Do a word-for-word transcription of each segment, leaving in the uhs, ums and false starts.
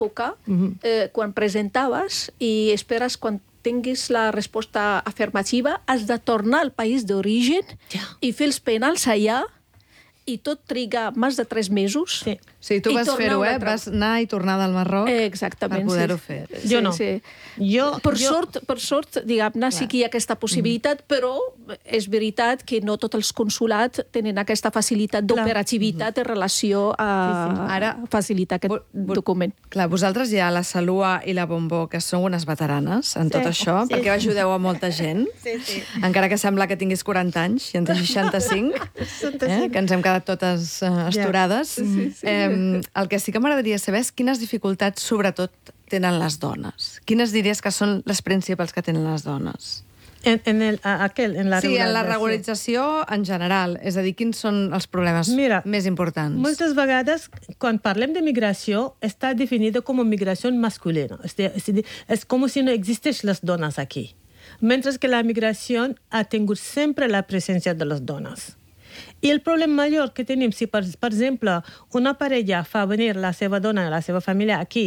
època, eh, quan presentaves i esperes quan tinguis la resposta afirmativa, has de tornar al país d'origen i fer els penals allà, i tot triga més de tres mesos. Sí, sí tu vas fer-ho, eh? Vas anar i tornar del Marroc eh, exactament, per poder-ho sí. fer. Sí, jo no. Sí. Jo, per, jo... Sort, per sort, diguem-ne, sí que hi ha aquesta possibilitat, mm. però és veritat que no tots els consulats tenen aquesta facilitat d'operativitat mm. en relació a sí, sí. Ara, facilitar aquest vo document. Clar, vosaltres ja, la Salua i la Bombó, que sou unes veteranes en sí. tot això, sí. perquè ajudeu a molta gent, sí, sí. encara que sembla que tinguis quaranta anys i en té seixanta-cinc, eh? que ens hem quedat totes uh, esturades. Ja. Sí, sí. Eh, el que sí que m'agradaria saber és quines dificultats, sobretot, tenen les dones. Quines diries que són les principals que tenen les dones? En, en, el, aquel, en la sí, regularització. en la regularització en general. És a dir, quins són els problemes Mira, més importants? Moltes vegades, quan parlem de migració, està definida com a migració masculina. És, dir, és com si no existeix les dones aquí. Mentre que la migració ha tingut sempre la presència de les dones. I el problema major que tenim, si per, per exemple una parella fa venir la seva dona i la seva família aquí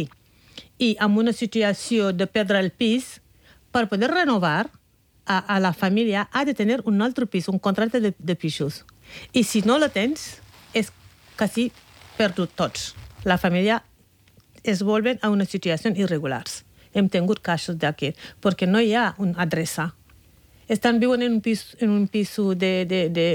i amb una situació de perdre el pis, per poder renovar a, a la família ha de tenir un altre pis, un contracte de, de pisos. I si no la tens, és quasi perdut tots. La família es volven a una situació irregulars. Hem tingut casos d'aquí, perquè no hi ha una adreça. Estan viuen en un pis, en un pis de... de, de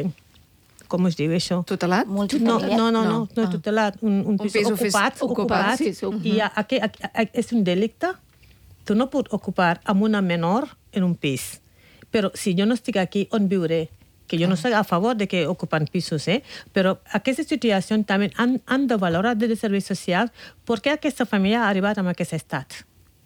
com es diu això? Tutelat? No, no, no, no, no, no ah. tutelat. Un, un, un pis, pis ocupat, ocupat, ocupat sí, sí, ocupat. I aquí, aquí, aquí, és un delicte. Tu no pots ocupar amb una menor en un pis. Però si jo no estic aquí, on viuré? Que jo no soc a favor de que ocupen pisos, eh? Però aquesta situació també han, han de valorar des de serveis socials perquè aquesta família ha arribat a aquest estat.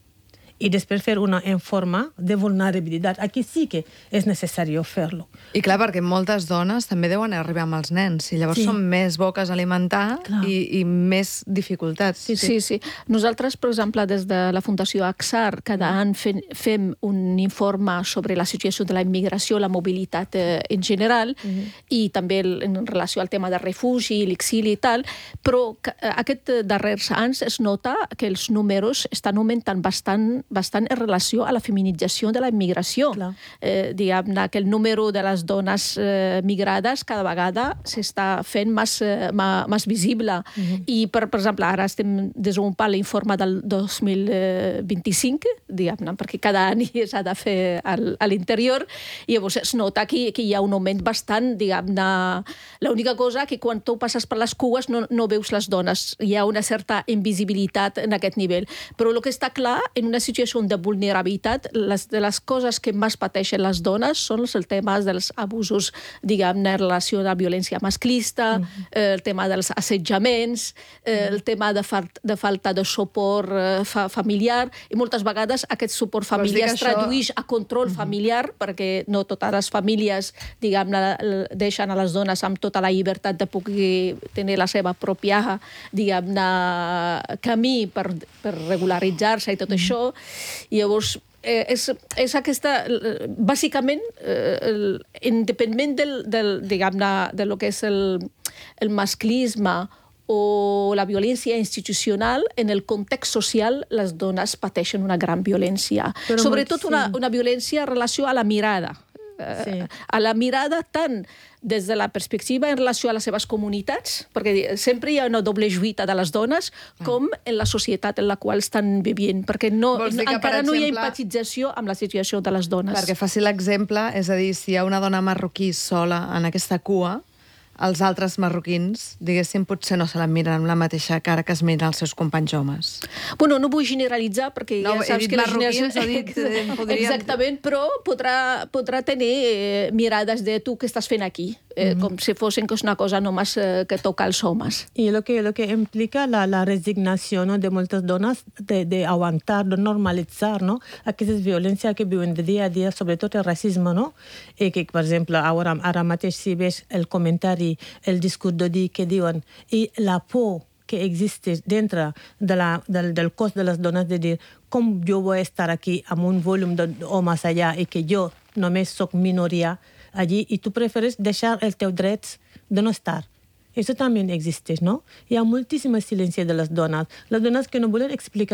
I després fer una informa de vulnerabilitat. Aquí sí que és necessari fer-lo. I clar, perquè moltes dones també deuen arribar amb els nens, i llavors sí. són més boques a alimentar i, i més dificultats. Sí, sí, sí. Nosaltres, per exemple, des de la Fundació AXAR, cada mm. any fem, fem un informe sobre la situació de la immigració, la mobilitat eh, en general, mm. i també en relació al tema de refugi, l'exili i tal, però que, aquest darrers anys es nota que els números estan augmentant bastant bastant en relació a la feminització de la immigració. Eh, diguem-ne que el número de les dones eh, migrades cada vegada s'està fent més, eh, més visible. Mm-hmm. I, per, per exemple, ara estem desenvolupant l'informe del dos mil vint-i-cinc, diguem-ne, perquè cada any s'ha de fer al, a l'interior, i llavors es nota que, que hi ha un augment bastant, diguem-ne... L'única cosa que quan tu passes per les cues no, no veus les dones. Hi ha una certa invisibilitat en aquest nivell. Però el que està clar, en una situació de vulnerabilitat, les, de les coses que més pateixen les dones són els temes dels abusos, diguem-ne, en relació a la violència masclista, mm-hmm. eh, el tema dels assetjaments, eh, el tema de, fal de falta de suport eh, fa familiar, i moltes vegades aquest suport familiar es tradueix això... a control mm-hmm. familiar, perquè no totes les famílies, diguem-ne, deixen a les dones amb tota la llibertat de poder tenir la seva pròpia, diguem-ne, camí per, per regularitzar-se i tot mm-hmm. això. I llavors eh, és, és aquesta, bàsicament, eh, independent del, del, diguem-ne, de lo que és el, el masclisme o la violència institucional, en el context social les dones pateixen una gran violència. Però sobretot molt, sí. una, una violència en relació a la mirada. Sí. A la mirada tant des de la perspectiva en relació a les seves comunitats, perquè sempre hi ha una doble lluita de les dones, com en la societat en la qual estan vivint, perquè no, que, encara exemple, no hi ha empatització amb la situació de les dones. Perquè faci l'exemple, és a dir, si hi ha una dona marroquí sola en aquesta cua, els altres marroquins, diguéssim, potser no se la miren amb la mateixa cara que es miren els seus companys homes. Bueno, no vull generalitzar, perquè no, ja saps que la generació... He dit marroquins, podrien... Exactament, però podrà, podrà tenir eh, mirades de tu què estàs fent aquí, eh, mm-hmm. com si fossin que és una cosa només eh, que toca als homes. I el que, lo que implica la, la resignació, no, de moltes dones d'aguantar, de, de normalitzar, no, aquestes violències que viuen de dia a dia, sobretot el racisme, no? I que, per exemple, ara, ara mateix si veus el comentari, el discurs d'odi que diuen, i la por que existe dintre de la, del, del cos de les dones de dir com jo vull estar aquí amb un volum d'homes allà i que jo només soc minoria allí i tu preferes deixar els teus drets de no estar. Eso también existe, ¿no? Hi ha moltíssima silenci de les dones. Les dones que no volen explicar